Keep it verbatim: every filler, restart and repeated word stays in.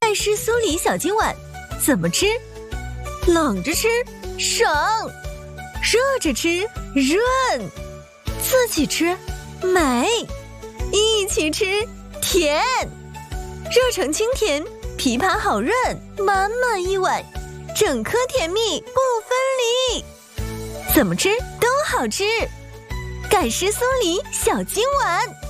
盖诗酥梨小金碗怎么吃？冷着吃省，热着吃润，自己吃美，一起吃甜。热成清甜，枇杷好润，满满一碗，整颗甜蜜不分离。怎么吃都好吃，盖诗酥梨小金碗。